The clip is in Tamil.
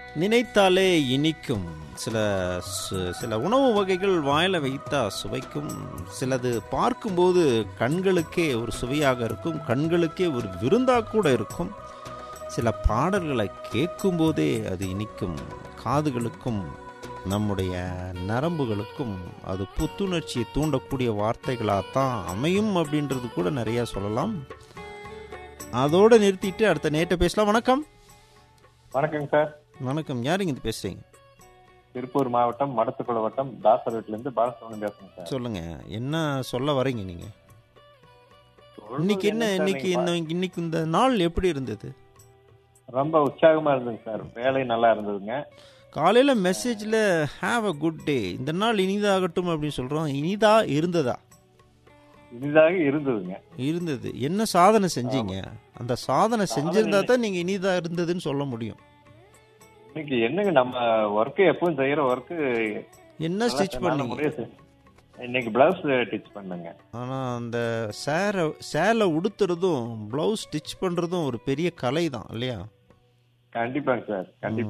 நினைத்தாலே இனிக்கும். சில சில உணவு வகைகள் வாயில வைத்தா சுவைக்கும். சிலது பார்க்கும்போது கண்களுக்கே ஒரு சுவையாக இருக்கும், கண்களுக்கே ஒரு விருந்தாக கூட இருக்கும். சில பாடல்களை கேட்கும்போதே அது இனிக்கும். காதுகளுக்கும் நம்முடைய நரம்புகளுக்கும் அது புத்துணர்ச்சியை தூண்டக்கூடிய வார்த்தைகளாகத்தான் அமையும் அப்படின்றது கூட நிறையா சொல்லலாம். அதோடு நிறுத்திட்டு அடுத்த நேற்று பேசலாம். வணக்கம். வணக்கங்க சார். வணக்கம். யாருங்க இது பேசுறீங்க? திருப்பூர் மாவட்டம் மடத்துக்குள வட்டம் தாசர் வீட்டிலிருந்து பாலசுப்ரமணியன் பேசுறேன் சார். சொல்லுங்க, என்ன சொல்ல வரீங்க நீங்க? இன்னைக்கு இந்த நாள் எப்படி இருந்தது? ரொம்ப உற்சாகமா இருந்ததுங்க சார். வேலை நல்லா இருந்ததுங்க. காலையில மெசேஜ்ல ஹேவ் அ குட் டே, இந்த நாள் இனிதாகட்டும் அப்படின்னு சொல்றோம். இனிதா இருந்ததா? இனிதாக இருந்ததுங்க. இருந்தது. என்ன சாதனை செஞ்சீங்க? அந்த சாதனை செஞ்சிருந்தா தான் நீங்க இனிதா இருந்ததுன்னு சொல்ல முடியும். இன்னைக்கு என்னங்க, நம்ம ஒர்க்கு எப்பவும் செய்யற ஒர்க்கு என்ன ஸ்டிச் பண்ணீங்க? இன்னைக்கு பிளவுஸ் ஸ்டிச் பண்ணுங்க. ஆனா அந்த சேலை உடுத்துறதும் பிளவுஸ் ஸ்டிச் பண்றதும் ஒரு பெரிய கலை தான் இல்லையா? கண்டிப்பாங்க சார், கண்டிப்பா.